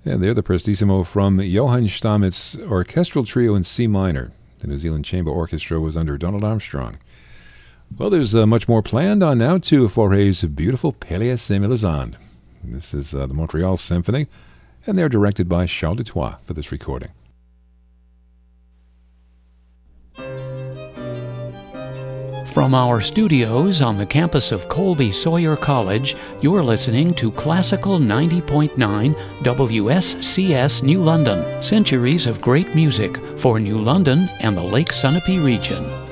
And they're the Prestissimo from Johann Stamets Orchestral Trio in C minor. The New Zealand Chamber Orchestra was under Donald Armstrong. Well, there's much more planned on now to Forêt's beautiful Pelléas et Mélisande. This is the Montreal Symphony, and they're directed by Charles Dutoit for this recording. From our studios on the campus of Colby Sawyer College, you're listening to Classical 90.9 WSCS New London. Centuries of great music for New London and the Lake Sunapee region.